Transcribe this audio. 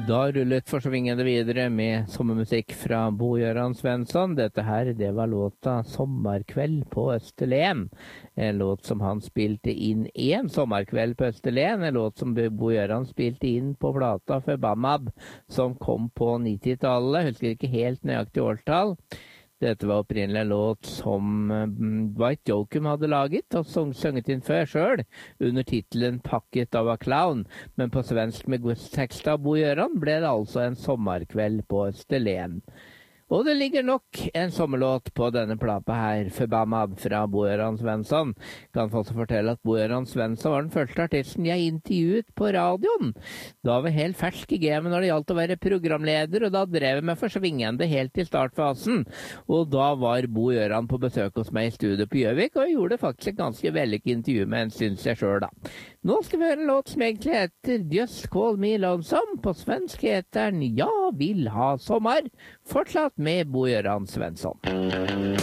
Da rullet forsvingende videre med sommermusikk fra Bo-Göran Svensson. Dette her, det var låta Sommarkveld på Österlen. En låt som han spilte inn en sommarkveld på Österlen. En låt som Bo-Göran spilte inn på plata Förbannad, som kom på 90-tallet. Husker ikke helt nøyaktig årstall. Dette var opprinnelig en låt som White Jokum hadde laget og sunget inn før selv, under titelen Pakket av a Clown. Men på svensk med tekst av Bo-Göran ble det altså en sommarkveld på Österlen. Og det ligger nok en sommerlåt på denne plata her, Förbannad fra Bo-Göran Svensson. Kan også fortelle at Bo-Göran Svensson var den første artisten jeg intervjuet på radioen. Da var jeg helt fersk i gamet når det gjaldt å være programleder, og da drev jeg med forsvingende helt i startfasen. Og da var Bo-Göran på besøk hos meg i studio på Gjøvik, og jeg gjorde faktisk et ganske vellykket intervju med en, synes jeg selv da. Nå skal vi høre en låt som egentlig heter Just Call Me Lonesome. På svensk heter den Ja, vil ha sommer. Fortsatt med Bo-Göran Svensson.